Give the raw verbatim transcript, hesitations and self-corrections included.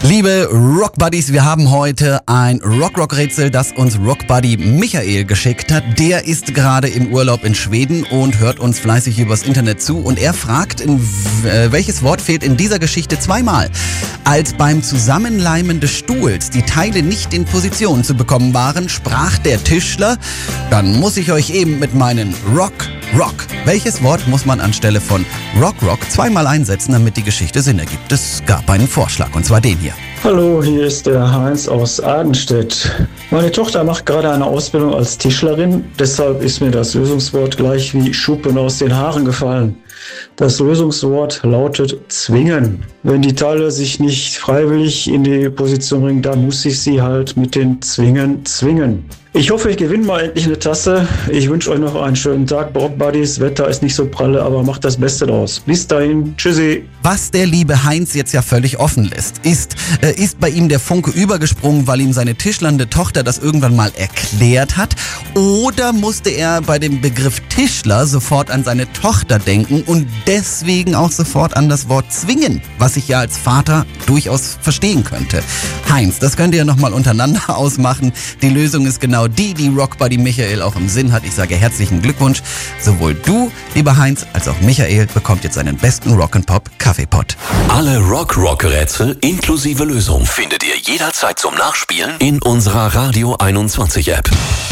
Liebe Rock Buddies, wir haben heute ein Rock-Rock-Rätsel, das uns Rock Buddy Michael geschickt hat. Der ist gerade im Urlaub in Schweden und hört uns fleißig übers Internet zu. Und er fragt, in, äh, welches Wort fehlt in dieser Geschichte zweimal? Als beim Zusammenleimen des Stuhls die Teile nicht in Position zu bekommen waren, sprach der Tischler, dann muss ich euch eben mit meinen Rock, Rock. Welches Wort muss man anstelle von Rock, Rock zweimal einsetzen, damit die Geschichte Sinn ergibt? Es gab einen Vorschlag, und zwar den hier. Hallo, hier ist der Heinz aus Adenstedt. Meine Tochter macht gerade eine Ausbildung als Tischlerin, deshalb ist mir das Lösungswort gleich wie Schuppen aus den Haaren gefallen. Das Lösungswort lautet zwingen. Wenn die Teile sich nicht freiwillig in die Position bringen, dann muss ich sie halt mit den Zwingen zwingen. Ich hoffe, ich gewinne mal endlich eine Tasse. Ich wünsche euch noch einen schönen Tag, Rock Buddies. Wetter ist nicht so pralle, aber macht das Beste draus. Bis dahin, tschüssi. Was der liebe Heinz jetzt ja völlig offen lässt, ist, äh, ist bei ihm der Funke übergesprungen, weil ihm seine tischlernde Tochter das irgendwann mal erklärt hat? Oder musste er bei dem Begriff Tischler sofort an seine Tochter denken und deswegen auch sofort an das Wort zwingen, was ich ja als Vater durchaus verstehen könnte? Heinz, das könnt ihr nochmal untereinander ausmachen. Die Lösung ist genau die, die Rock Buddy Michael auch im Sinn hat. Ich sage herzlichen Glückwunsch. Sowohl du, lieber Heinz, als auch Michael bekommt jetzt seinen besten Rock'n'Pop Kaffeepott. Alle Rock-Rock-Rätsel inklusive Lösung findet ihr jederzeit zum Nachspielen in unserer Radio einundzwanzig App.